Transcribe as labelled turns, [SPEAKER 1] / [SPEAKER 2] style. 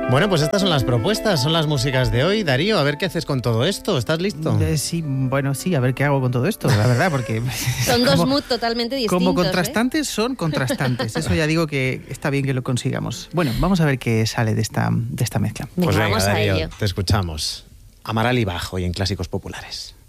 [SPEAKER 1] Bueno, pues estas son las propuestas, son las músicas de hoy. Darío, a ver qué haces con todo esto. ¿Estás listo?
[SPEAKER 2] Sí, a ver qué hago con todo esto, la verdad, porque...
[SPEAKER 3] Son dos moods totalmente distintos.
[SPEAKER 2] Como contrastantes, son contrastantes. Eso ya digo que está bien que lo consigamos. Bueno, vamos a ver qué sale de esta mezcla.
[SPEAKER 1] Pues venga,
[SPEAKER 3] vamos a
[SPEAKER 1] Darío,
[SPEAKER 3] ello.
[SPEAKER 1] te escuchamos. Amaral y Bajo y en Clásicos Populares.